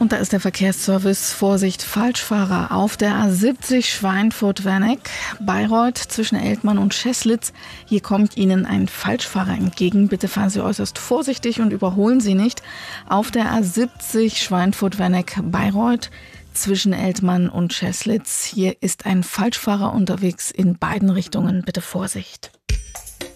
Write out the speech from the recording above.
Und da ist der Verkehrsservice. Vorsicht, Falschfahrer auf der A70 Schweinfurt-Werneck, Bayreuth zwischen Eltmann und Scheßlitz. Hier kommt Ihnen ein Falschfahrer entgegen. Bitte fahren Sie äußerst vorsichtig und überholen Sie nicht. Auf der A70 Schweinfurt-Werneck, Bayreuth zwischen Eltmann und Scheßlitz. Hier ist ein Falschfahrer unterwegs in beiden Richtungen. Bitte Vorsicht.